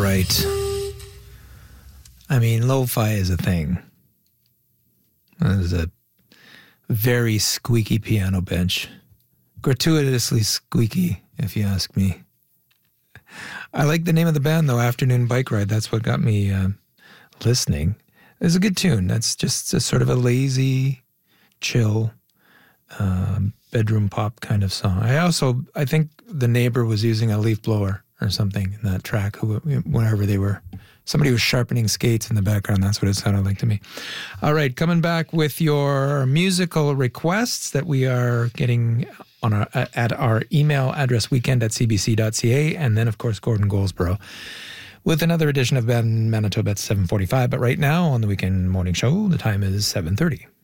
right. I mean, lo-fi is a thing. There's a very squeaky piano bench. Gratuitously squeaky, if you ask me. I like the name of the band, though, Afternoon Bike Ride. That's what got me listening. It's a good tune. That's just a sort of a lazy, chill, bedroom pop kind of song. I think the neighbor was using a leaf blower or something in that track, whenever they were. Somebody was sharpening skates in the background. That's what it sounded like to me. All right, coming back with your musical requests that we are getting on at our email address, weekend@cbc.ca, and then, of course, Gordon Goldsboro with another edition of Ben Manitoba at 7:45. But right now on the Weekend Morning Show, the time is 7:30.